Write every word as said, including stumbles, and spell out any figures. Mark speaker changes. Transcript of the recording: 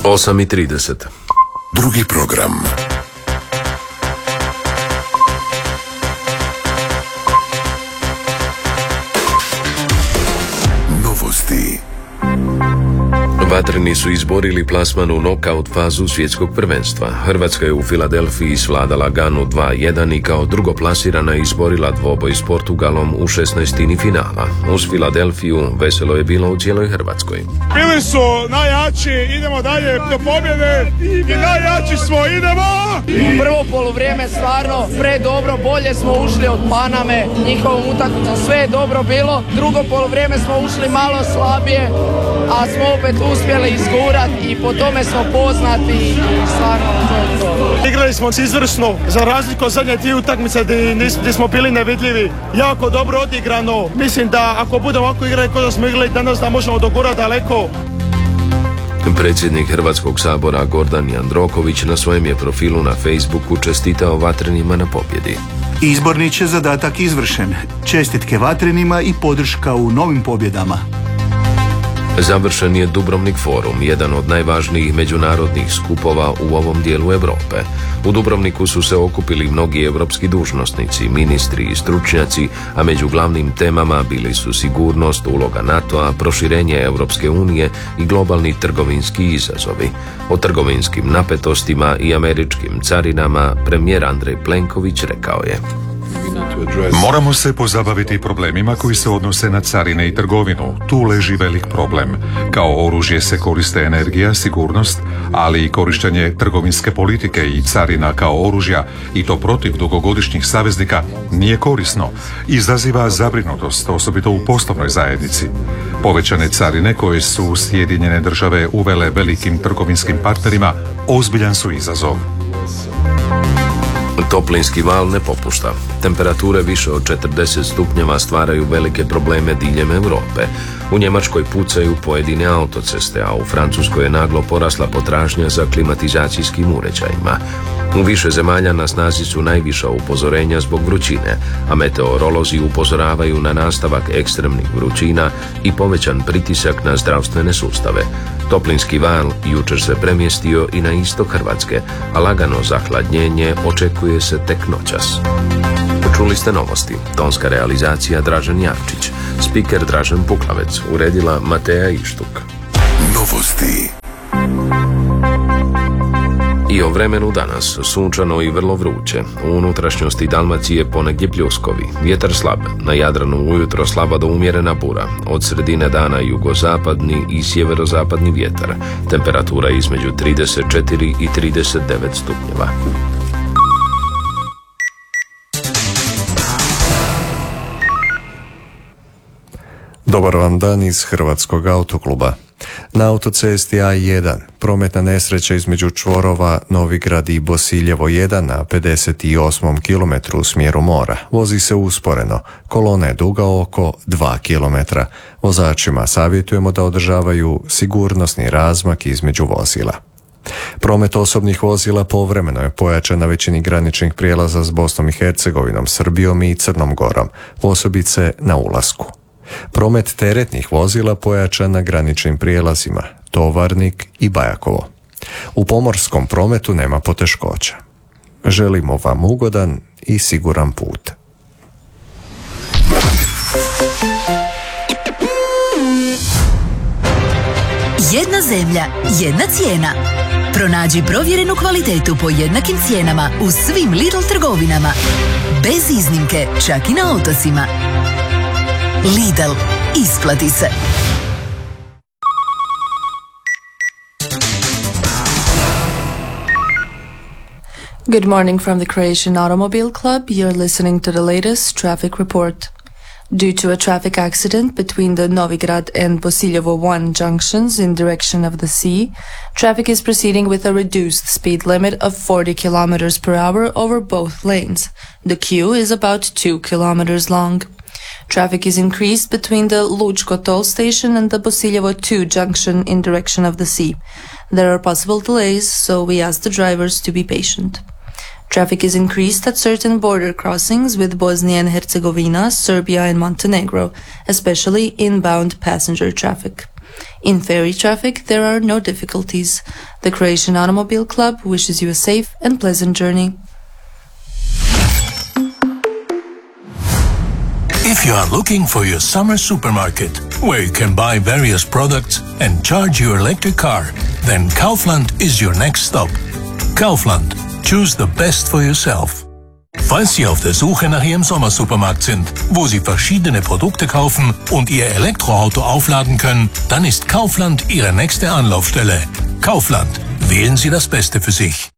Speaker 1: osam i trideset.
Speaker 2: Drugi program. Novosti.
Speaker 1: Vatreni su izborili plasman u nokaut fazu svjetskog prvenstva. Hrvatska je u Filadelfiji svladala Ganu dva jedan i kao drugoplasirana izborila dvoboj s Portugalom u šesnaestini finala. Uz Filadelfiju veselo je bilo u cijeloj Hrvatskoj.
Speaker 3: Bili su najjači, idemo dalje do pobjede i najjači smo, idemo!
Speaker 4: Prvo poluvrijeme stvarno predobro, bolje smo ušli od Paname, njihovom utakmicom sve je dobro bilo. Drugo poluvrijeme smo ušli malo slabije, a smo opet uspjeli izgurat i po tome smo poznati i stvarno to je to.
Speaker 3: Igrali smo izvrsno, za razliku od zadnje dvije utakmice gdje smo bili nevidljivi. Jako dobro odigrano. Mislim da ako budemo ovako igrali kao da smo igrali danas, da možemo dogurati daleko.
Speaker 1: Predsjednik Hrvatskog sabora Gordan Jandroković na svojem je profilu na Facebooku čestitao Vatrenima na pobjedi.
Speaker 5: Izborni će zadatak izvršen. Čestitke Vatrenima i podrška u novim pobjedama.
Speaker 1: Završen je Dubrovnik forum, jedan od najvažnijih međunarodnih skupova u ovom dijelu Europe. U Dubrovniku su se okupili mnogi europski dužnosnici, ministri i stručnjaci, a među glavnim temama bili su sigurnost, uloga NATO-a, proširenje Europske unije i globalni trgovinski izazovi. O trgovinskim napetostima i američkim carinama premijer Andrej Plenković rekao je:
Speaker 6: moramo se pozabaviti problemima koji se odnose na carine i trgovinu. Tu leži velik problem. Kao oružje se koriste energija, sigurnost, ali i korištenje trgovinske politike i carina kao oružja, i to protiv dugogodišnjih saveznika, nije korisno. Izaziva zabrinutost, osobito u poslovnoj zajednici. Povećane carine koje su Sjedinjene države uvele velikim trgovinskim partnerima ozbiljan su izazov.
Speaker 1: Toplinski val ne popušta. Temperature više od četrdeset stupnjeva stvaraju velike probleme diljem Europe. U Njemačkoj pucaju pojedine autoceste, a u Francuskoj je naglo porasla potražnja za klimatizacijskim uređajima. U više zemalja na snazi su najviša upozorenja zbog vrućine, a meteorolozi upozoravaju na nastavak ekstremnih vrućina i povećan pritisak na zdravstvene sustave. Toplinski val jučer se premjestio i na istok Hrvatske, a lagano zahladnjenje očekuje se tek noćas. Čuli ste novosti. Tonska realizacija Dražen Javčić. Spiker Dražen Puklavec. Uredila Mateja Ištuk.
Speaker 2: Novosti.
Speaker 1: I o vremenu danas, sunčano i vrlo vruće. U unutrašnjosti Dalmacije ponegdje pljuskovi. Vjetar slab, na Jadranu ujutro slaba do umjerena bura. Od sredine dana jugozapadni i sjeverozapadni vjetar. Temperatura između trideset četiri i trideset devet stupnjeva.
Speaker 7: Dobar vam dan iz Hrvatskog autokluba. Na autocesti A jedan prometna nesreća između čvorova Novigrad i Bosiljevo jedan na pedeset osmom kilometru u smjeru mora. Vozi se usporeno, kolona je duga oko dva kilometra. Vozačima savjetujemo da održavaju sigurnosni razmak između vozila. Promet osobnih vozila povremeno je pojačan na većini graničnih prijelaza s Bosnom i Hercegovinom, Srbijom i Crnom Gorom, posebice na ulasku. Promet teretnih vozila pojačan na graničnim prijelazima Tovarnik i Bajakovo. U pomorskom prometu nema poteškoća. Želimo vam ugodan i siguran put.
Speaker 8: Jedna zemlja, jedna cijena. Pronađi provjerenu kvalitetu po jednakim cijenama u svim Lidl trgovinama. Bez iznimke, čak i na otocima. Lidl, isplati se.
Speaker 9: Good morning from the Croatian Automobile Club. You're listening to the latest traffic report. Due to a traffic accident between the Novigrad and Bosiljevo one junctions in direction of the sea, traffic is proceeding with a reduced speed limit of forty kilometers per hour over both lanes. The queue is about two kilometers long. Traffic is increased between the Lučko toll station and the Bosiljevo two junction in direction of the sea. There are possible delays, so we ask the drivers to be patient. Traffic is increased at certain border crossings with Bosnia and Herzegovina, Serbia and Montenegro, especially inbound passenger traffic. In ferry traffic, there are no difficulties. The Croatian Automobile Club wishes you a safe and pleasant journey.
Speaker 10: If you are looking for your summer supermarket, where you can buy various products and charge your electric car, then Kaufland is your next stop. Kaufland. Choose the best for yourself. Falls Sie auf der Suche nach Ihrem Sommersupermarkt sind, wo Sie verschiedene Produkte kaufen und Ihr Elektroauto aufladen können, dann ist Kaufland Ihre nächste Anlaufstelle. Kaufland. Wählen Sie das Beste für sich.